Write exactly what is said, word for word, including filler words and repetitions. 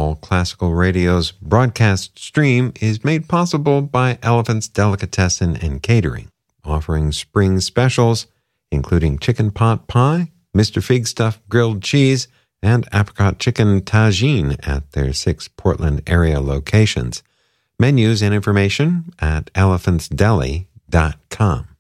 All Classical Radio's broadcast stream is made possible by Elephant's Delicatessen and Catering, offering spring specials, including chicken pot pie, Mister Fig Stuff grilled cheese, and apricot chicken tagine at their six Portland area locations. Menus and information at elephantsdeli dot com.